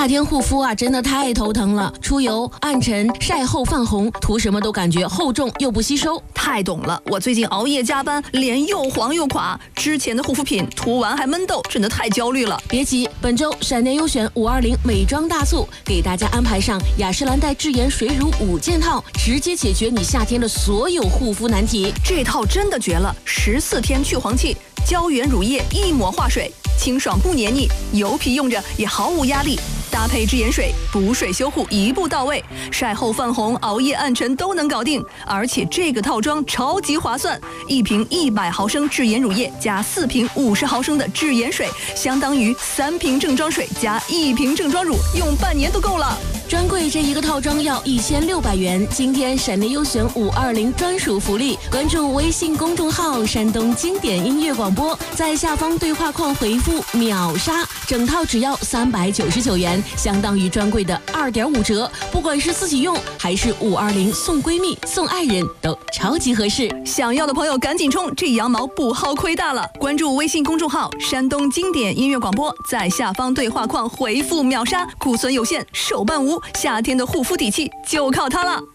夏天护肤啊，真的太头疼了，出油、暗沉、晒后泛红，涂什么都感觉厚重又不吸收。 太懂了，我最近熬夜加班，脸又黄又垮，之前的护肤品涂完还闷痘，真的太焦虑了。 别急，本周闪电优选520美妆大促，给大家安排上雅诗兰黛智妍水乳5件套，直接解决你夏天的所有护肤难题。 这套真的绝了，14天去黄气，胶原乳液一抹化水，清爽不黏腻，油皮用着也毫无压力。搭配智妍水，补水修护一步到位，晒后泛红、熬夜暗沉都能搞定。而且这个套装超级划算，一瓶100毫升智妍乳液加4瓶50毫升的智妍水，相当于3瓶正装水加1瓶正装乳，用半年都够了。 专柜这一个套装要1600元，今天闪电优选520专属福利，关注微信公众号山东经典音乐广播，在下方对话框回复秒杀，整套只要399元，相当于专柜的2.5折，不管是自己用还是520送闺蜜送爱人都超级合适。 想要的朋友赶紧冲，这羊毛不薅亏大了。关注微信公众号山东经典音乐广播，在下方对话框回复秒杀，库存有限手办无，夏天的护肤底气就靠它了。